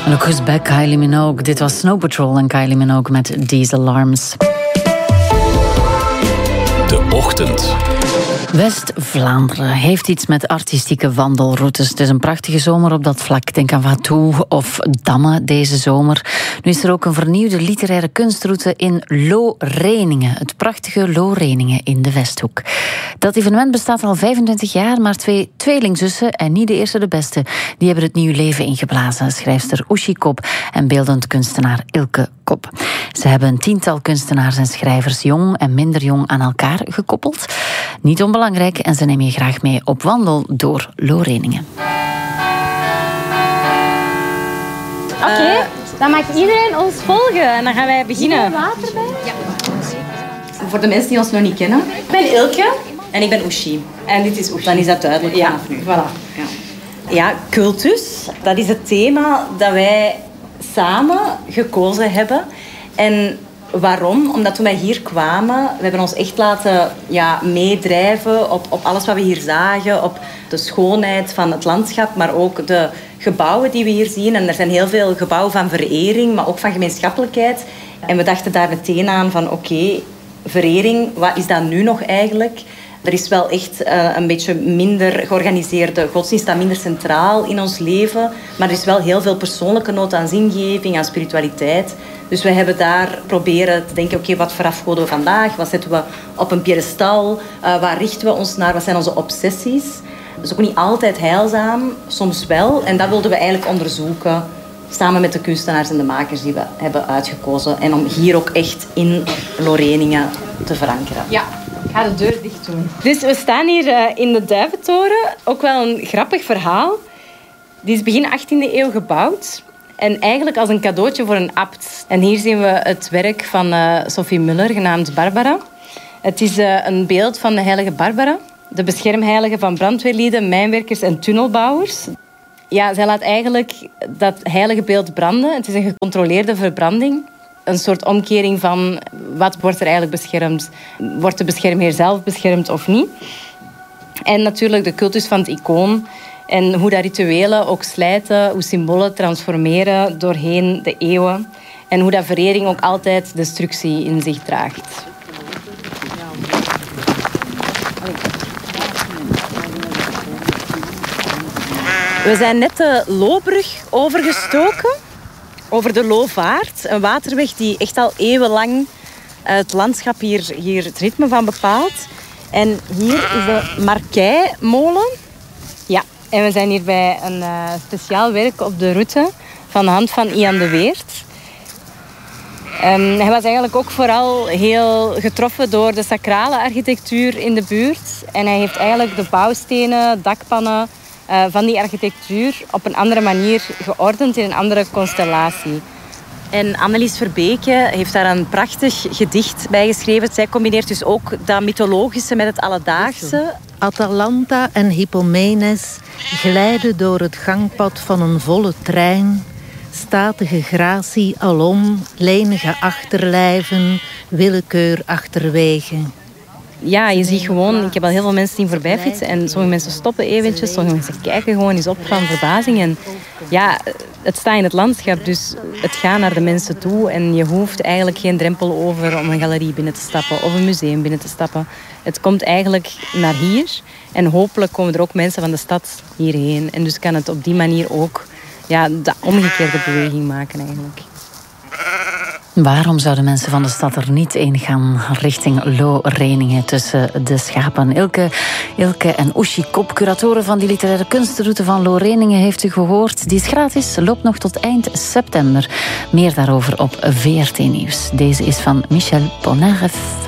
Look who's back, Kylie Minogue. Dit was Snow Patrol en Kylie Minogue met These Alarms. De Ochtend. West-Vlaanderen heeft iets met artistieke wandelroutes. Het is een prachtige zomer op dat vlak. Denk aan Vatou of Damme deze zomer. Nu is er ook een vernieuwde literaire kunstroute in Loo-Reningen. Het prachtige Loo-Reningen in de Westhoek. Dat evenement bestaat al 25 jaar, maar 2 tweelingzussen, en niet de eerste de beste, die hebben het nieuw leven ingeblazen. Schrijfster Oeshi Kop en beeldend kunstenaar Ilke Kop. Ze hebben een 10-tal kunstenaars en schrijvers, jong en minder jong, aan elkaar gekoppeld. Niet onbelangrijk, en ze nemen je graag mee op wandel door Loo-Reningen. Oké, dan mag iedereen ons volgen en dan gaan wij beginnen. Water bij? Ja. Voor de mensen die ons nog niet kennen. Ik ben Ilke en ik ben Oeshi. En dit is Oeshi. Dan is dat duidelijk vanaf nu. Voilà. Ja, cultus, dat is het thema dat wij samen gekozen hebben. En waarom? Omdat toen wij hier kwamen, we hebben ons echt laten meedrijven op alles wat we hier zagen, op de schoonheid van het landschap, maar ook de gebouwen die we hier zien. En er zijn heel veel gebouwen van verering, maar ook van gemeenschappelijkheid. En we dachten daar meteen aan van oké, verering, wat is dat nu nog eigenlijk? Er is wel echt een beetje minder georganiseerde godsdienst, dat minder centraal in ons leven. Maar er is wel heel veel persoonlijke nood aan zingeving, aan spiritualiteit. Dus we hebben daar proberen te denken, oké, wat verafgoden we vandaag? Wat zetten we op een piedestal? Waar richten we ons naar? Wat zijn onze obsessies? Dat is ook niet altijd heilzaam, soms wel. En dat wilden we eigenlijk onderzoeken, samen met de kunstenaars en de makers die we hebben uitgekozen. En om hier ook echt in Loo-Reningen te verankeren. Ja. Ik ga de deur dicht doen. Dus we staan hier in de Duiventoren. Ook wel een grappig verhaal. Die is begin 18e eeuw gebouwd. En eigenlijk als een cadeautje voor een abt. En hier zien we het werk van Sophie Muller, genaamd Barbara. Het is een beeld van de heilige Barbara. De beschermheilige van brandweerlieden, mijnwerkers en tunnelbouwers. Ja, zij laat eigenlijk dat heilige beeld branden. Het is een gecontroleerde verbranding. Een soort omkering van wat wordt er eigenlijk beschermd. Wordt de beschermheer zelf beschermd of niet? En natuurlijk de cultus van het icoon. En hoe dat rituelen ook slijten, hoe symbolen transformeren doorheen de eeuwen. En hoe dat verering ook altijd destructie in zich draagt. We zijn net de Loobrug overgestoken. Over de Loovaart, een waterweg die echt al eeuwenlang het landschap hier het ritme van bepaalt. En hier is de Markeimolen. Ja, en we zijn hier bij een speciaal werk op de route van de hand van Ian de Weert. Hij was eigenlijk ook vooral heel getroffen door de sacrale architectuur in de buurt. En hij heeft eigenlijk de bouwstenen, dakpannen van die architectuur op een andere manier geordend in een andere constellatie. En Annelies Verbeke heeft daar een prachtig gedicht bij geschreven. Zij combineert dus ook dat mythologische met het alledaagse. Atalanta en Hippomenes glijden door het gangpad van een volle trein. Statige gratie alom, lenige achterlijven, willekeur achterwege. Ja, je ziet gewoon, ik heb al heel veel mensen zien voorbij fietsen en sommige mensen stoppen eventjes, sommige mensen kijken gewoon eens op van verbazing. En ja, het staat in het landschap, dus het gaat naar de mensen toe en je hoeft eigenlijk geen drempel over om een galerie binnen te stappen of een museum binnen te stappen. Het komt eigenlijk naar hier en hopelijk komen er ook mensen van de stad hierheen. En dus kan het op die manier ook de omgekeerde beweging maken eigenlijk. Waarom zouden mensen van de stad er niet in gaan richting Loo-Reningen tussen de schapen? Ilke en Oeshi Kop, curatoren van die literaire kunstroute van Loo-Reningen, heeft u gehoord. Die is gratis, loopt nog tot eind september. Meer daarover op VRT Nieuws. Deze is van Michel Polnareff.